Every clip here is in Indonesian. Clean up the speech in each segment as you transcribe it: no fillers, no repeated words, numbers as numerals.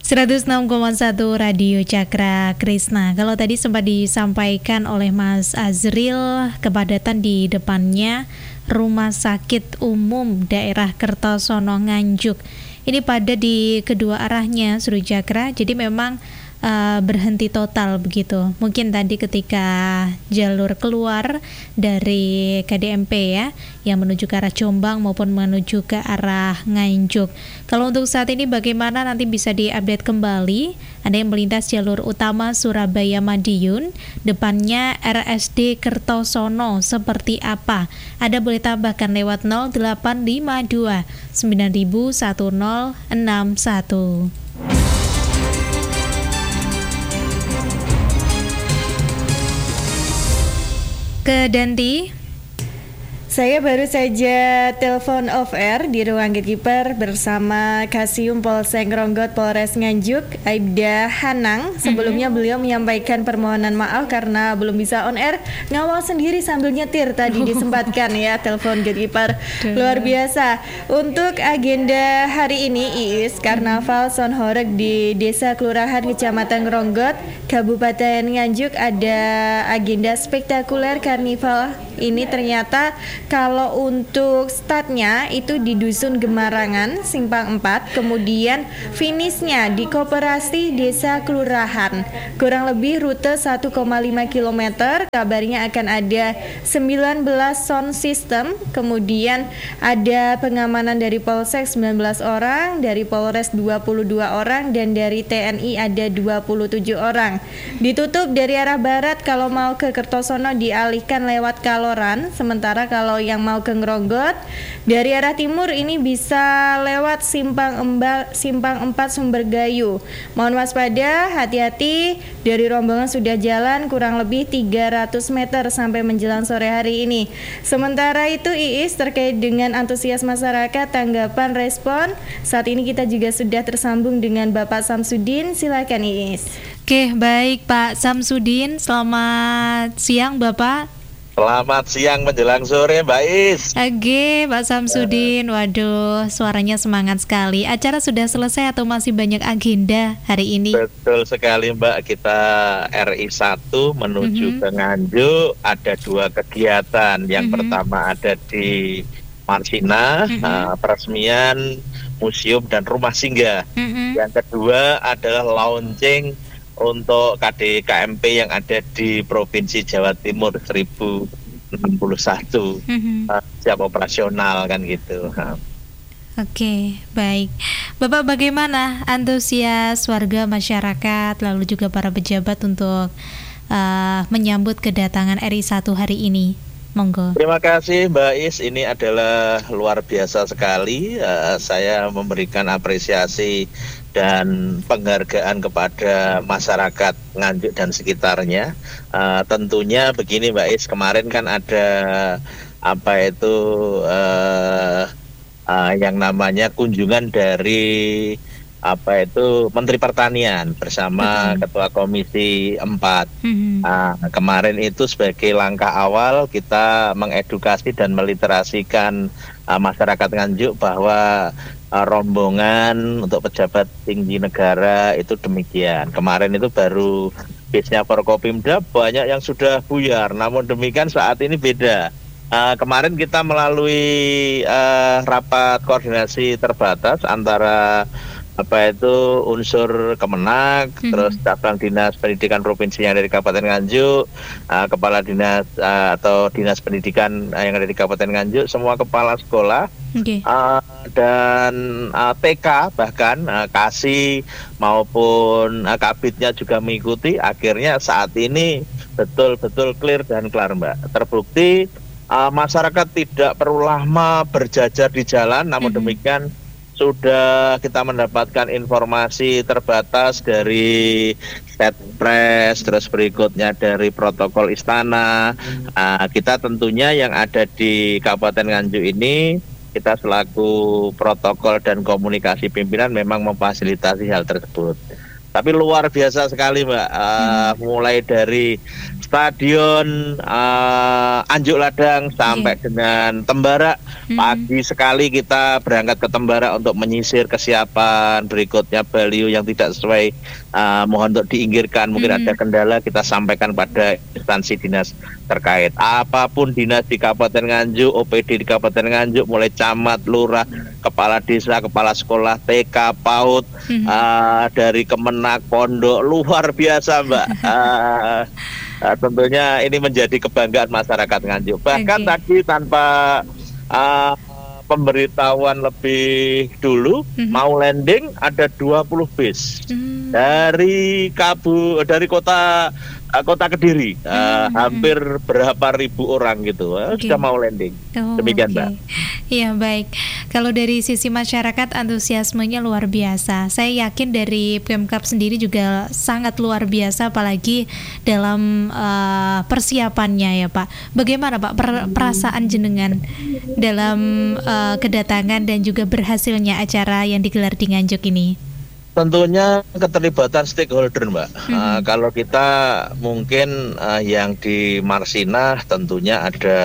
106,1 Radio Cakra Krisna. Kalau tadi sempat disampaikan oleh Mas Azril, kepadatan di depannya Rumah Sakit Umum Daerah Kertosono Nganjuk. Ini padat di kedua arahnya, Suru Cakra. Jadi memang berhenti total begitu. Mungkin tadi ketika jalur keluar dari KDMP ya, yang menuju ke arah Jombang maupun menuju ke arah Nganjuk. Kalau untuk saat ini bagaimana nanti bisa diupdate kembali. Ada yang melintas jalur utama Surabaya Madiun, depannya RSD Kertosono seperti apa? Ada boleh tambahkan lewat 0852 901061. Ke Danti. Saya baru saja telepon off air di ruang gatekeeper bersama Kasium Polsek Ronggot Polres Nganjuk, Aibda Hanang. Sebelumnya beliau menyampaikan permohonan maaf karena belum bisa on air, ngawal sendiri sambil nyetir tadi disempatkan ya telepon gatekeeper. Luar biasa. Untuk agenda hari ini Iis, Karnaval Son Horeg di Desa Kelurahan Kecamatan Ronggot, Kabupaten Nganjuk ada agenda spektakuler karnival. Ini ternyata kalau untuk startnya itu di Dusun Gemarangan, Simpang 4, kemudian finishnya di Koperasi Desa Kelurahan. Kurang lebih rute 1,5 km, kabarnya akan ada 19 sound system, kemudian ada pengamanan dari Polsek 19 orang, dari Polres 22 orang, dan dari TNI ada 27 orang. Ditutup dari arah barat kalau mau ke Kertosono dialihkan lewat Kaloran, sementara kalau yang mau ke Ngronggot dari arah timur ini bisa lewat Simpang 4 Sumbergayu. Mohon waspada, hati-hati, dari rombongan sudah jalan kurang lebih 300 meter sampai menjelang sore hari ini. Sementara itu Iis, terkait dengan antusias masyarakat, tanggapan, respon, saat ini kita juga sudah tersambung dengan Bapak Samsudin. Silakan Iis. Oke, baik Pak Samsudin, selamat siang Bapak. Selamat siang menjelang sore Mbak Is. Oke, Pak Samsudin, waduh suaranya semangat sekali. Acara sudah selesai atau masih banyak agenda hari ini? Betul sekali Mbak, kita RI 1 menuju ke Nganjuk ada 2 kegiatan. Yang pertama ada di Marsina, peresmian museum dan rumah singgah. Yang kedua adalah launching untuk KDKMP yang ada di Provinsi Jawa Timur 1061 siap operasional kan gitu. Oke, baik. Bapak, bagaimana antusias warga masyarakat lalu juga para pejabat untuk menyambut kedatangan RI 1 hari ini? Monggo. Terima kasih Mbak Is, ini adalah luar biasa sekali. Saya memberikan apresiasi dan penghargaan kepada masyarakat Nganjuk dan sekitarnya. Tentunya begini Mbak Is, kemarin kan ada yang namanya kunjungan dari Menteri Pertanian bersama Ketua Komisi 4. Kemarin itu sebagai langkah awal kita mengedukasi dan meliterasikan masyarakat Nganjuk bahwa rombongan untuk pejabat tinggi negara itu demikian. Kemarin itu baru bisnya Forkopimda, banyak yang sudah buyar, namun demikian saat ini beda. Kemarin kita melalui rapat koordinasi terbatas antara unsur Kemenak, terus cabang dinas pendidikan provinsi yang ada di Kabupaten Nganjuk, kepala dinas atau dinas pendidikan yang ada di Kabupaten Nganjuk, semua kepala sekolah, dan TK bahkan KASI maupun Kabitnya juga mengikuti. Akhirnya saat ini betul-betul clear dan kelar Mbak. Terbukti masyarakat tidak perlu lama berjajar di jalan, namun demikian sudah kita mendapatkan informasi terbatas dari Setpres, terus berikutnya dari protokol istana. Kita tentunya yang ada di Kabupaten Nganjuk ini, kita selaku protokol dan komunikasi pimpinan memang memfasilitasi hal tersebut. Tapi luar biasa sekali Mbak, mulai dari stadion Anjuk Ladang sampai dengan Tembara. Pagi sekali kita berangkat ke Tembara untuk menyisir kesiapan. Berikutnya baliho yang tidak sesuai mohon untuk diinggirkan. Mungkin ada kendala, kita sampaikan pada instansi dinas terkait. Apapun dinas di Kabupaten Nganjuk, OPD di Kabupaten Nganjuk, mulai camat, lurah, kepala desa, kepala sekolah, TK, PAUD, dari Kemenak, pondok, luar biasa Mbak. Tentunya ini menjadi kebanggaan masyarakat Nganjuk. Bahkan tadi tanpa pemberitahuan lebih dulu, mau landing ada 20 bis dari kota Kediri, hampir berapa ribu orang gitu, sudah mau landing. Demikian Mbak. Iya, baik. Kalau dari sisi masyarakat antusiasmenya luar biasa. Saya yakin dari Pemkab sendiri juga sangat luar biasa, apalagi dalam persiapannya ya Pak. Bagaimana Pak perasaan jenengan dalam kedatangan dan juga berhasilnya acara yang digelar di Nganjuk ini? Tentunya keterlibatan stakeholder Mbak. Kalau kita mungkin yang di Marsinah tentunya ada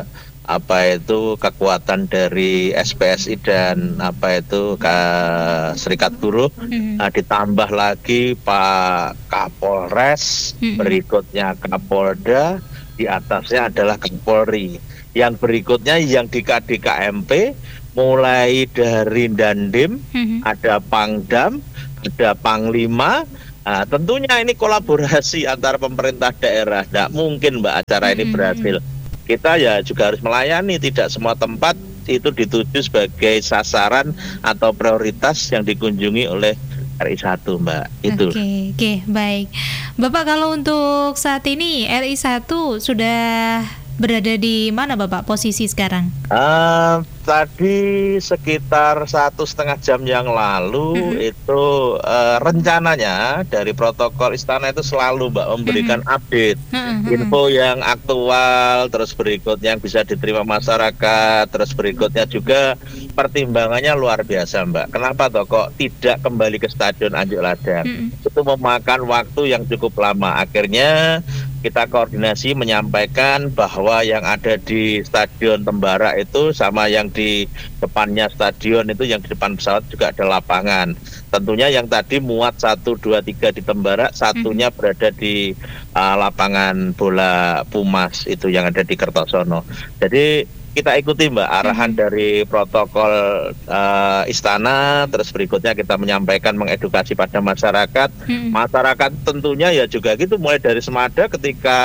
kekuatan dari SPSI dan Serikat Buruh, ditambah lagi Pak Kapolres, berikutnya Kapolda, di atasnya adalah Kapolri. Yang berikutnya yang di KDKMP, mulai dari Dandim, ada Pangdam, ada Panglima. Tentunya ini kolaborasi antara pemerintah daerah. Tidak mungkin Mbak acara ini berhasil. Kita ya juga harus melayani, tidak semua tempat itu dituju sebagai sasaran atau prioritas yang dikunjungi oleh RI1 Mbak. Itu. Oke, baik. Bapak, kalau untuk saat ini RI1 sudah berada di mana Bapak posisi sekarang? Tadi sekitar 1,5 jam yang lalu itu rencananya dari protokol istana itu selalu Mbak memberikan update info yang aktual, terus berikutnya yang bisa diterima masyarakat, terus berikutnya juga pertimbangannya luar biasa Mbak. Kenapa toh kok tidak kembali ke Stadion Anjuk Ladang? Itu memakan waktu yang cukup lama. Akhirnya kita koordinasi menyampaikan bahwa yang ada di Stadion Tembara itu sama yang di depannya stadion itu, yang di depan pesawat juga ada lapangan. Tentunya yang tadi muat 1, 2, 3 di Tembara, satunya berada di lapangan bola Pumas itu yang ada di Kertosono. Jadi kita ikuti Mbak arahan dari protokol istana, terus berikutnya kita menyampaikan, mengedukasi pada masyarakat. Masyarakat tentunya ya juga gitu, mulai dari Semada ketika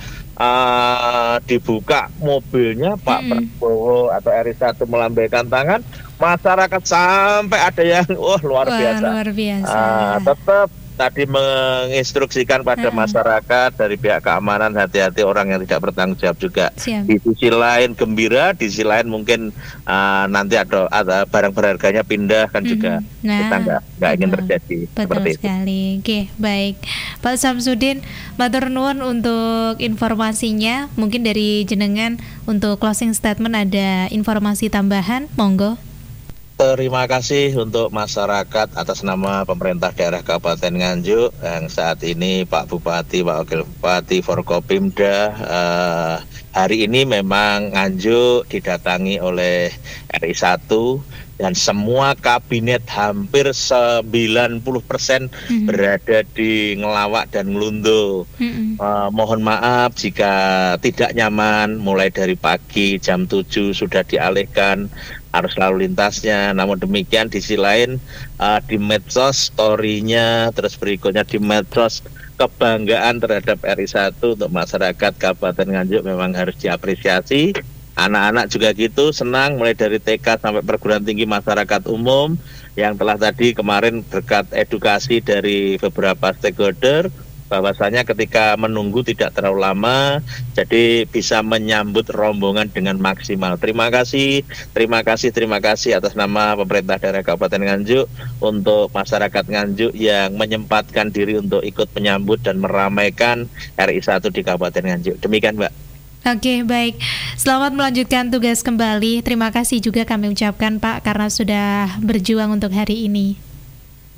dibuka mobilnya Pak Prabowo atau RI1 melambaikan tangan, masyarakat sampai ada yang luar biasa. Tetap tadi menginstruksikan pada masyarakat dari pihak keamanan, hati-hati orang yang tidak bertanggung jawab juga. Di sisi lain gembira, di sisi lain mungkin nanti ada barang berharganya pindah kan juga. Kita nggak ingin terjadi seperti itu. Sekali. Oke, baik. Pak Samsudin, matur nuwun untuk informasinya. Mungkin dari jenengan untuk closing statement ada informasi tambahan, monggo. Terima kasih untuk masyarakat atas nama pemerintah daerah Kabupaten Nganjuk yang saat ini Pak Bupati, Pak Wakil Bupati, Forkopimda. Hari ini memang Nganjuk didatangi oleh RI1 dan semua kabinet hampir 90% berada di Ngelawak dan Ngelundo. Mohon maaf jika tidak nyaman, mulai dari pagi jam 7 sudah dialihkan arus lalu lintasnya. Namun demikian di sisi lain di medsos story-nya, terus berikutnya di medsos kebanggaan terhadap RI1 untuk masyarakat Kabupaten Nganjuk memang harus diapresiasi. Anak-anak juga gitu, senang mulai dari TK sampai perguruan tinggi, masyarakat umum yang telah tadi kemarin berkat edukasi dari beberapa stakeholder bahwasanya ketika menunggu tidak terlalu lama, jadi bisa menyambut rombongan dengan maksimal. Terima kasih atas nama pemerintah daerah Kabupaten Nganjuk untuk masyarakat Nganjuk yang menyempatkan diri untuk ikut menyambut dan meramaikan RI1 di Kabupaten Nganjuk. Demikian Mbak. Oke, baik. Selamat melanjutkan tugas kembali. Terima kasih juga kami ucapkan Pak karena sudah berjuang untuk hari ini.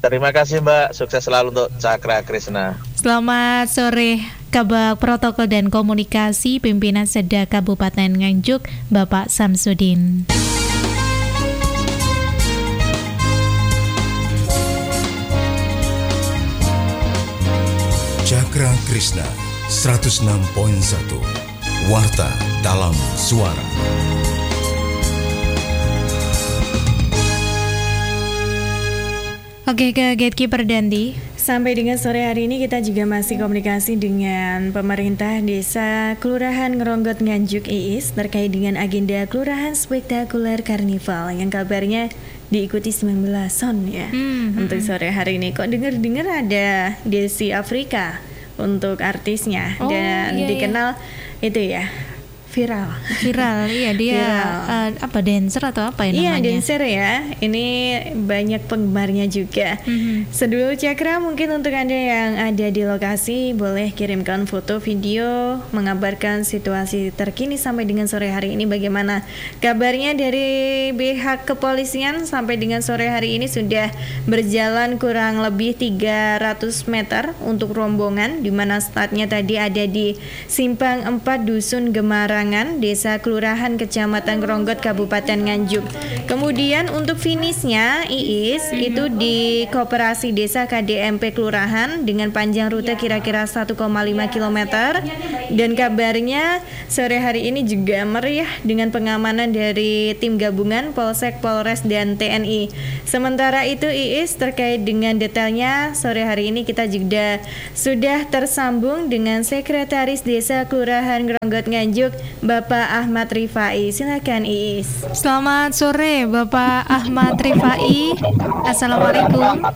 Terima kasih Mbak, sukses selalu untuk Cakra Krishna. Selamat sore, Kabag Protokol dan Komunikasi Pimpinan Seda Kabupaten Nganjuk, Bapak Samsudin. Cakra Krishna 106.1 Warta dalam Suara. Oke, ke Gatekeeper Dandi. Sampai dengan sore hari ini kita juga masih komunikasi dengan pemerintah desa Kelurahan Ngeronggot Nganjuk IIS terkait dengan agenda Kelurahan Spektakuler Karnival yang kabarnya diikuti 19 son ya. Untuk sore hari ini kok dengar ada Desi Afrika untuk artisnya dan dikenal itu ya viral iya dia apa dancer atau apa ya namanya? Iya dancer ya, ini banyak penggemarnya juga. Sedulur Cakra, mungkin untuk Anda yang ada di lokasi boleh kirimkan foto video mengabarkan situasi terkini sampai dengan sore hari ini, bagaimana kabarnya dari pihak kepolisian. Sampai dengan sore hari ini sudah berjalan kurang lebih 300 meter untuk rombongan, di mana startnya tadi ada di Simpang 4 Dusun Gemarang, Desa Kelurahan Kecamatan Ngeronggot Kabupaten Nganjuk. Kemudian untuk finishnya IIS itu di Koperasi Desa KDMP Kelurahan dengan panjang rute kira-kira 1,5 km. Dan kabarnya sore hari ini juga meriah dengan pengamanan dari tim gabungan Polsek, Polres dan TNI. Sementara itu IIS terkait dengan detailnya sore hari ini kita juga sudah tersambung dengan Sekretaris Desa Kelurahan Ngeronggot Nganjuk, Bapak Ahmad Rifai. Silakan IIS. Selamat sore Bapak Ahmad Rifai. Assalamualaikum.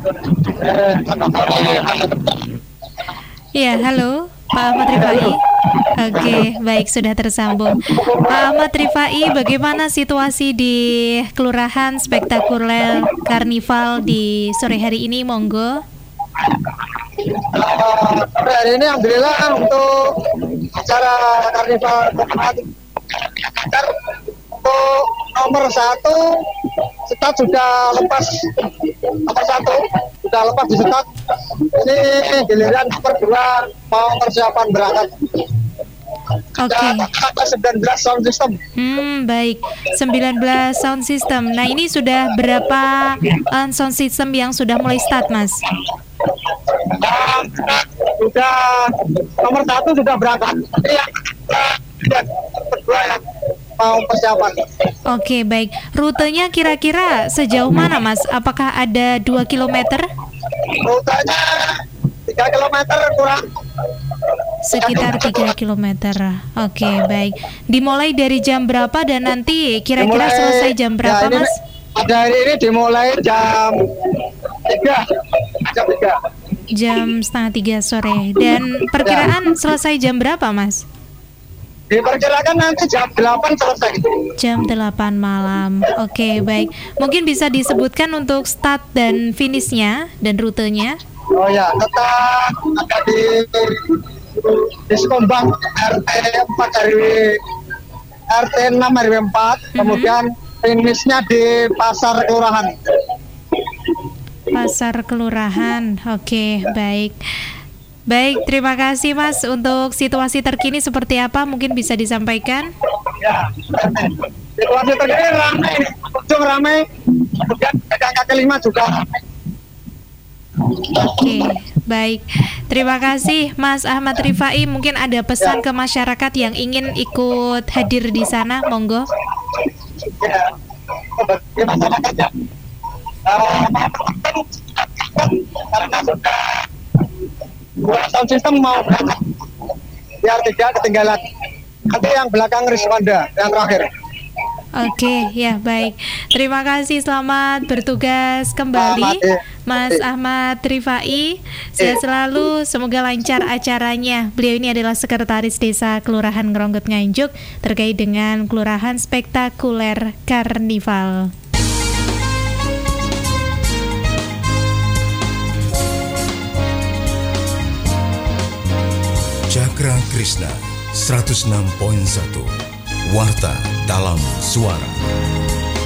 Ya, halo Pak Ahmad Rifai. Oke, baik, sudah tersambung. Pak Ahmad Rifai, bagaimana situasi di Kelurahan Spektakuler Karnival di sore hari ini, monggo? Hari ini alhamdulillah untuk acara karnival untuk nomor 1 start sudah lepas, nomor 1 sudah lepas di start. Ini giliran nomor 2 mau persiapan berangkat. Oke. 19 sound system. Baik, 19 sound system. Nah, ini sudah berapa sound system yang sudah mulai start, Mas? Sudah nomor 1 sudah berangkat. Berdua yang mau persiapan. Oke, baik. Rutenya kira-kira sejauh mana, Mas? Apakah ada 2 km? Rutenya 3 km kurang. Sekitar 3 km. Oke, baik. Dimulai dari jam berapa dan nanti kira-kira selesai jam berapa, Mas? Hari ini dimulai jam 3. Jam setengah 3 sore. Dan perkiraan selesai jam berapa, Mas? Diperkirakan nanti jam 8 selesai. Jam 8 malam. Oke, baik. Mungkin bisa disebutkan untuk start dan finishnya dan rutenya? Oh ya, tetap ada di Sekombang RT 4 RT 6 RW 4. Kemudian finishnya di Pasar Kelurahan. Pasar Kelurahan. Oke, baik. Baik, terima kasih Mas. Untuk situasi terkini seperti apa mungkin bisa disampaikan? Ya, situasi terkini ramai, ujung ramai, kemudian pedagang kaki lima juga ramai. Oke, baik. Terima kasih Mas Ahmad Rifai. Mungkin ada pesan ke masyarakat yang ingin ikut hadir di sana, monggo. Ya, bagi masyarakat ya. Karena sudah buat sound system mau berangkat biar tidak ketinggalan. Nanti yang belakang Riswanda yang terakhir. Oke, ya baik. Terima kasih, selamat bertugas kembali Mas Ahmad Rifai. Sehat selalu, semoga lancar acaranya. Beliau ini adalah Sekretaris Desa Kelurahan Ngeronggot Nganjuk terkait dengan Kelurahan Spektakuler Karnival. Cakra Krishna 106.1 Warta dalam Suara.